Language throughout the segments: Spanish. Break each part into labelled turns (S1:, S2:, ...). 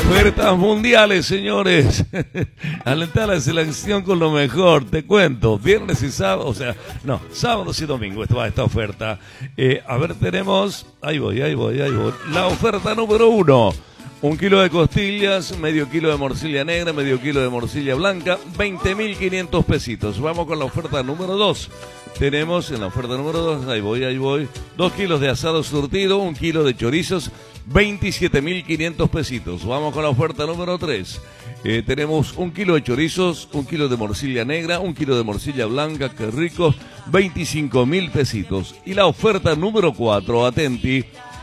S1: Ofertas mundiales, señores. Alentar la selección con lo mejor, te cuento. Viernes y sábado, sábados y domingo esta oferta. A ver, tenemos, ahí voy. La oferta número 1. 1 kilo de costillas, medio kilo de morcilla negra, medio kilo de morcilla blanca, 20.500 pesitos. Vamos con la oferta número 2. Tenemos en la oferta número 2, ahí voy, 2 kilos de asado surtido, 1 kilo de chorizos, 27.500 pesitos. Vamos con la oferta número 3. Tenemos 1 kilo de chorizos, 1 kilo de morcilla negra, 1 kilo de morcilla blanca, qué rico, 25.000 pesitos. Y la oferta número 4, atenti.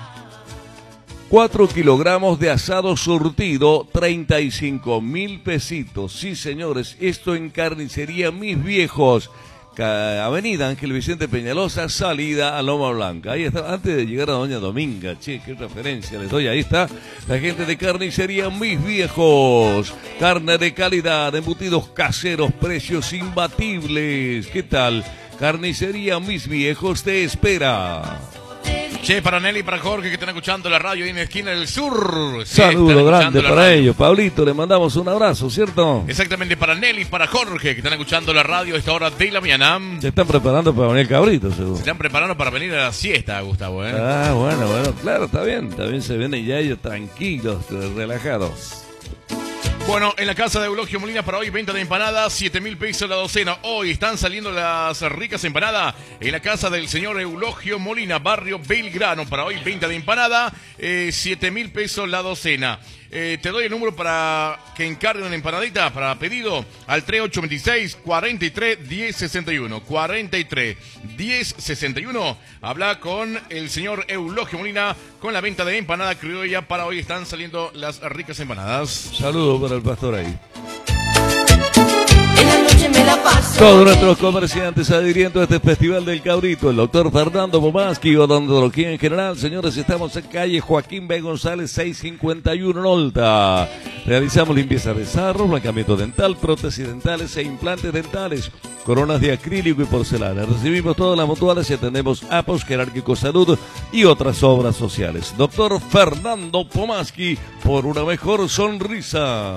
S1: 4 kilogramos de asado surtido, 35.000 pesitos. Sí, señores, esto en Carnicería Mis Viejos. Avenida Ángel Vicente Peñalosa, salida a Loma Blanca. Ahí está, antes de llegar a Doña Dominga. Che, qué referencia les doy. Ahí está la gente de Carnicería Mis Viejos. Carne de calidad, embutidos caseros, precios imbatibles. ¿Qué tal? Carnicería Mis Viejos te espera.
S2: Che, para Nelly y para Jorge que están escuchando la radio ahí en la esquina del sur.
S1: Saludo grande para ellos. Pablito, le mandamos un abrazo, ¿cierto?
S2: Exactamente, para Nelly y para Jorge que están escuchando la radio a esta hora de la mañana.
S1: Se están preparando para venir el cabrito, seguro.
S2: Se están preparando para venir a la siesta, Gustavo,
S1: Ah, bueno, claro, está bien se vienen ya ellos tranquilos, relajados.
S2: Bueno, en la casa de Eulogio Molina para hoy, venta de empanadas, 7.000 pesos la docena. Hoy están saliendo las ricas empanadas en la casa del señor Eulogio Molina, barrio Belgrano. Para hoy, venta de empanada, 7.000 pesos la docena. Te doy el número para que encarguen una empanadita para pedido al 3826-43-1061. 43-1061. Habla con el señor Eulogio Molina con la venta de empanada criolla. Para hoy están saliendo las ricas empanadas.
S1: Saludos para el pastor ahí. Todos nuestros comerciantes adhiriendo a este Festival del Cabrito, el doctor Fernando Pomaski, odontología en general. Señores, estamos en calle Joaquín B. González, 651 en Olta. Realizamos limpieza de sarro, blanqueamiento dental, prótesis dentales e implantes dentales, coronas de acrílico y porcelana. Recibimos todas las mutuales y atendemos APOS, Jerárquico Salud y otras obras sociales. Doctor Fernando Pomaski, por una mejor sonrisa.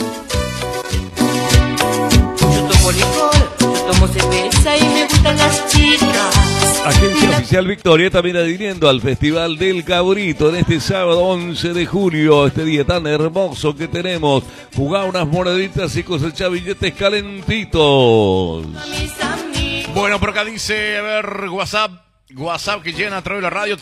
S3: Yo tomo licor, yo tomo cerveza y me gustan las chicas.
S1: Agencia Oficial Victoria también adhiriendo al Festival del Cabrito en este sábado 11 de julio, este día tan hermoso que tenemos. Jugá unas moneditas y cosechá billetes calentitos.
S2: Bueno, por acá dice, a ver, WhatsApp que llena a través de la radio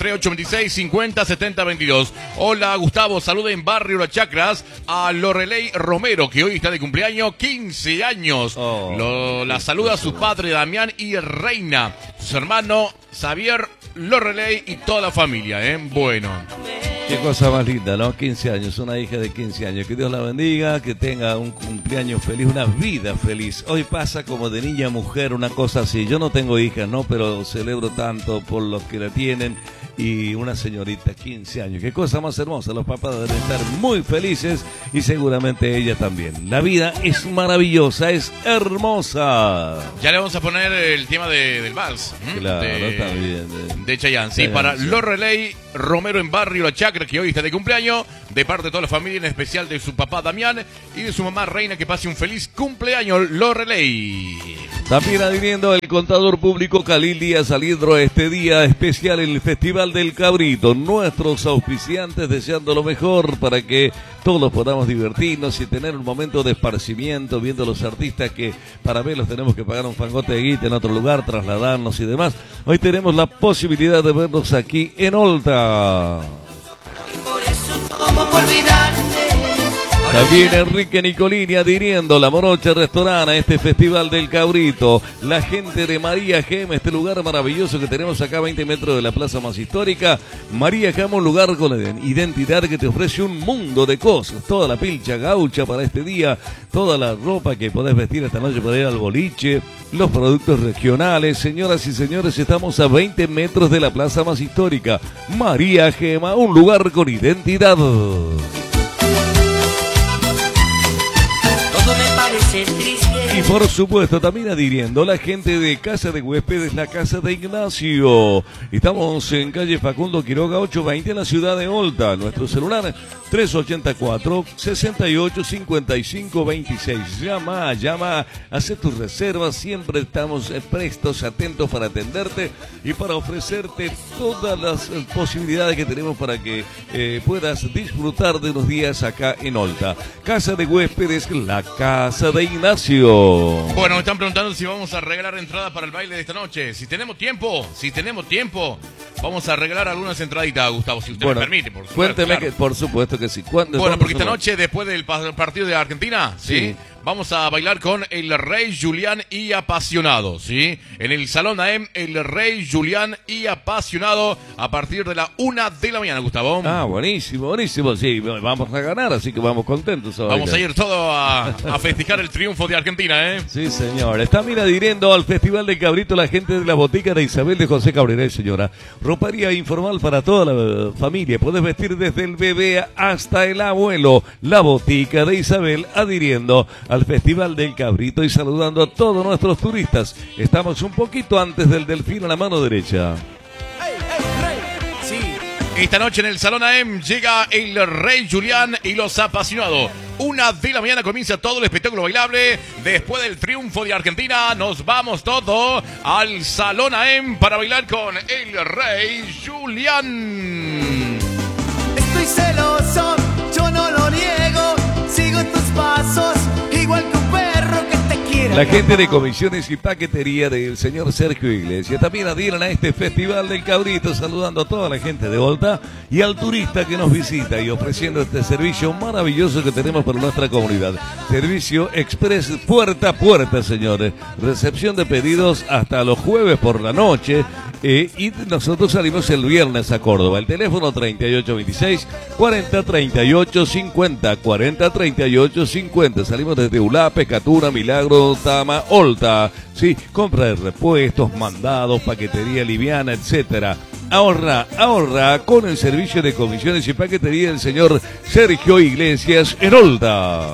S2: 3826-507022. Hola Gustavo, saluda en Barrio Las Chacras a Lorelei Romero, que hoy está de cumpleaños, 15 años. La saluda su padre Damián y Reina, su hermano Xavier, Lorelei y toda la familia, Bueno.
S1: Qué cosa más linda, ¿no? 15 años, una hija de 15 años. Que Dios la bendiga, que tenga un cumpleaños feliz, una vida feliz. Hoy pasa como de niña a mujer, una cosa así. Yo no tengo hijas, ¿no? Pero celebro tanto por los que la tienen. Y una señorita, 15 años. Qué cosa más hermosa. Los papás deben estar muy felices y seguramente ella también. La vida es maravillosa, es hermosa.
S2: Ya le vamos a poner el tema del vals.
S1: Claro, está bien.
S2: De Chayanne, sí, para Lorelei Romero en Barrio La Chacra, que hoy está de cumpleaños, de parte de toda la familia, en especial de su papá Damián y de su mamá Reina, que pase un feliz cumpleaños, Lorelei.
S1: También adhiriendo el contador público Khalil Díaz Alidro, este día especial en el Festival del Cabrito. Nuestros auspiciantes deseando lo mejor para que todos podamos divertirnos y tener un momento de esparcimiento viendo a los artistas que para verlos tenemos que pagar un fangote de guita en otro lugar, trasladarnos y demás. Hoy tenemos la posibilidad de vernos aquí en Olta.
S3: Por eso tomo por olvidarte.
S1: También Enrique Nicolini adhiriendo la Morocha Restaurante a este Festival del Cabrito. La gente de María Gema, este lugar maravilloso que tenemos acá a 20 metros de la plaza más histórica. María Gema, un lugar con identidad que te ofrece un mundo de cosas. Toda la pilcha gaucha para este día, toda la ropa que podés vestir esta noche para ir al boliche, los productos regionales. Señoras y señores, estamos a 20 metros de la plaza más histórica. María Gema, un lugar con identidad. Y por supuesto, también adhiriendo la gente de Casa de Huéspedes, la Casa de Ignacio. Estamos en calle Facundo Quiroga 820 en la ciudad de Olta. Nuestro celular 384-6855-26. Llama, hace tus reservas. Siempre estamos prestos, atentos para atenderte y para ofrecerte todas las posibilidades que tenemos para que puedas disfrutar de unos días acá en Olta. Casa de Huéspedes, la Casa de Ignacio.
S2: Bueno, me están preguntando si vamos a regalar entradas para el baile de esta noche. Si tenemos tiempo, vamos a regalar algunas entraditas, Gustavo, si usted me permite, por supuesto.
S1: Cuénteme
S2: claro.
S1: Que, por supuesto que sí.
S2: Bueno, porque esta noche, después del partido de Argentina, ¿sí? Vamos a bailar con el Rey Julián y Apasionado, ¿sí? En el Salón AM, el Rey Julián y Apasionado a partir de la 1 de la mañana, Gustavo.
S1: Ah, buenísimo. Sí, vamos a ganar, así que vamos contentos.
S2: Vamos a ir todo a festejar el triunfo de Argentina, ¿eh?
S1: Sí, señor. Está adhiriendo al Festival de Cabrito la gente de la botica de Isabel de José Cabrera, señora. Roparía informal para toda la familia. Puedes vestir desde el bebé hasta el abuelo. La botica de Isabel adhiriendo al Festival del Cabrito y saludando a todos nuestros turistas. Estamos un poquito antes del Delfín a la mano derecha.
S2: Sí. Esta noche en el Salón AM llega el Rey Julián y los Apasionados. 1 de la mañana comienza todo el espectáculo bailable. Después del triunfo de Argentina, nos vamos todos al Salón AM para bailar con el Rey Julián.
S4: Estoy celoso, yo no lo niego. Sigo tus pasos, igual que un perro que te quiere.
S1: La gente de comisiones y paquetería del señor Sergio Iglesias también adhieren a este Festival del Cabrito, saludando a toda la gente de Volta y al turista que nos visita y ofreciendo este servicio maravilloso que tenemos para nuestra comunidad. Servicio express puerta a puerta, señores. Recepción de pedidos hasta los jueves por la noche. Y nosotros salimos el viernes a Córdoba. El teléfono 3826-403850. 403850. Salimos desde Ulape, Catuna, Milagro, Tama, Olta. Sí, compra de repuestos, mandados, paquetería liviana, etcétera. Ahorra con el servicio de comisiones y paquetería del señor Sergio Iglesias en Olta.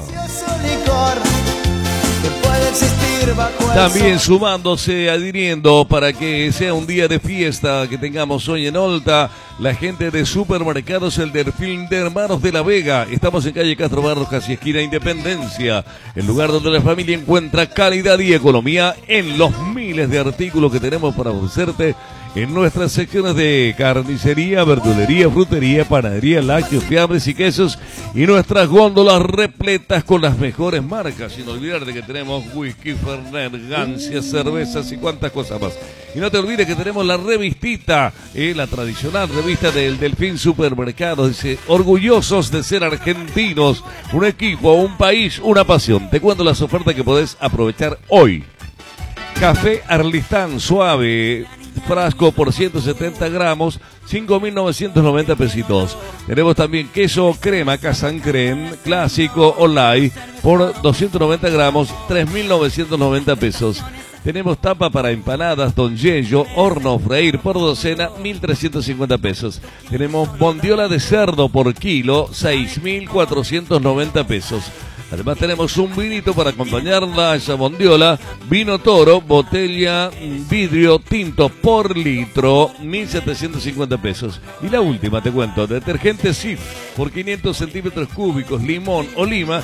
S1: También sumándose, adhiriendo para que sea un día de fiesta que tengamos hoy en Olta, la gente de Supermercados El Delfín de Hermanos de la Vega. Estamos en calle Castro Barros, casi esquina Independencia, el lugar donde la familia encuentra calidad y economía en los miles de artículos que tenemos para ofrecerte en nuestras secciones de carnicería, verdulería, frutería, panadería, lácteos, fiambres y quesos, y nuestras góndolas repletas con las mejores marcas, sin olvidar de que tenemos whisky, fernet, gancias, cervezas y cuantas cosas más. Y no te olvides que tenemos la revistita, la tradicional revista del Delfín Supermercado. Dice, orgullosos de ser argentinos, un equipo, un país, una pasión. Te cuento las ofertas que podés aprovechar hoy. Café Arlistán suave, frasco por 170 gramos, 5.990 pesitos. Tenemos también queso crema Casan Creme clásico online por 290 gramos, 3.990 pesos. Tenemos tapa para empanadas Don Yello, horno freír por docena, 1.350 pesos. Tenemos bondiola de cerdo por kilo, 6.490 pesos. Además tenemos un vinito para acompañarla a esa bondiola, vino Toro, botella vidrio tinto por litro, 1.750 pesos. Y la última, te cuento, detergente Cif por 500 centímetros cúbicos, limón o lima,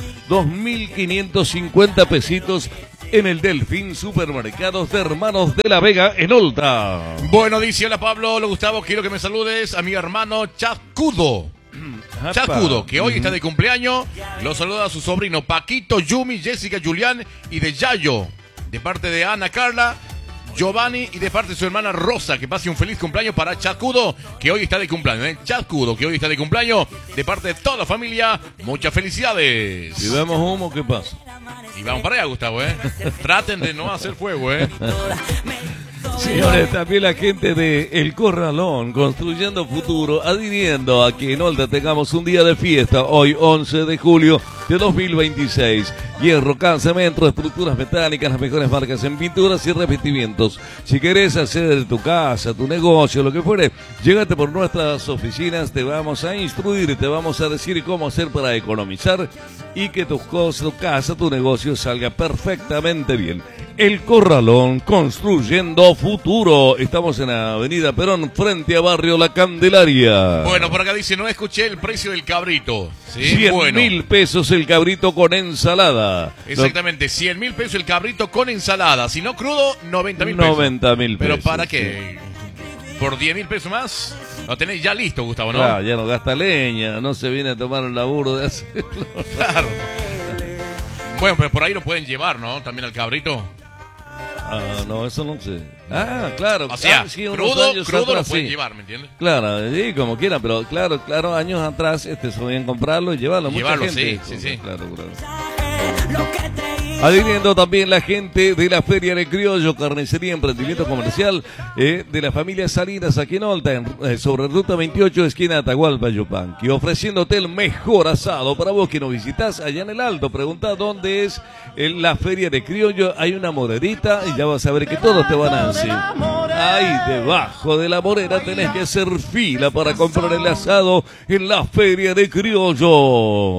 S1: 2.550 pesitos en el Delfín Supermercados de Hermanos de la Vega en Olta.
S2: Bueno, dice, hola Pablo, hola Gustavo, quiero que me saludes a mi hermano Chacudo. Chacudo, que hoy está de cumpleaños. Lo saluda a su sobrino Paquito, Yumi, Jessica, Julián y de Yayo. De parte de Ana Carla, Giovanni y de parte de su hermana Rosa. Que pase un feliz cumpleaños para Chacudo, que hoy está de cumpleaños. Chacudo, que hoy está de cumpleaños. De parte de toda la familia, muchas felicidades.
S1: Si vemos humo, ¿qué pasa?
S2: Y vamos para allá, Gustavo, Traten de no hacer fuego,
S1: Señores, también la gente de El Corralón, construyendo futuro, adhiriendo a que en Olta tengamos un día de fiesta, hoy 11 de julio de 2026. Hierro, can, cemento, estructuras metálicas, las mejores marcas en pinturas y revestimientos. Si querés hacer tu casa, tu negocio, lo que fuere, llégate por nuestras oficinas, te vamos a instruir, te vamos a decir cómo hacer para economizar y que tu casa, tu negocio salga perfectamente bien. El Corralón, construyendo futuro. Estamos en la Avenida Perón, frente a Barrio La Candelaria.
S2: Bueno, por acá dice, no escuché el precio del cabrito. ¿Sí?
S1: 100.000 pesos el cabrito con ensalada.
S2: Exactamente, 100.000 pesos el cabrito con ensalada. Si no crudo, 90.000 pesos.
S1: 90.000 pesos.
S2: ¿Pero para qué? ¿Por 10.000 pesos más? Lo tenéis ya listo, Gustavo, ¿no?
S1: Claro, ya no gasta leña, no se viene a tomar el laburo de hacerlo.
S2: Claro. Bueno, pero por ahí lo pueden llevar, ¿no? También al cabrito.
S1: Ah, no, eso no sé. Ah, claro.
S2: O sea,
S1: sí,
S2: crudo lo
S1: atrás,
S2: pueden
S1: sí.
S2: llevar, ¿me entiendes?
S1: Claro, sí, como quieran, pero claro, años atrás podían comprarlo y llevarlo.
S2: Llevarlo,
S1: mucha gente.
S2: sí.
S1: Claro. Adhiriendo también la gente de la Feria de Criollo, carnicería, emprendimiento comercial de la familia Salinas aquí en Olta, sobre Ruta 28, esquina Atahualpa, Yupanqui, ofreciéndote el mejor asado para vos que nos visitás allá en el Alto. Preguntá dónde es la Feria de Criollo, hay una morerita y ya vas a ver que todos te van a decir. Ahí debajo de la morera tenés que hacer fila para comprar el asado en la Feria de Criollo.